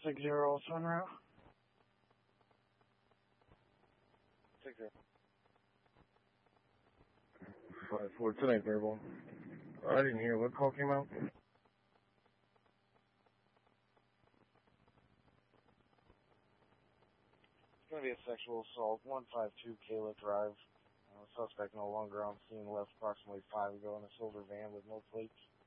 60 Sun Route. 60. 5-4, tonight, verbal. I didn't hear what call came out. It's going to be a sexual assault, 152 Kayla Drive. Suspect no longer on scene, left approximately 5 ago in a silver van with no plates.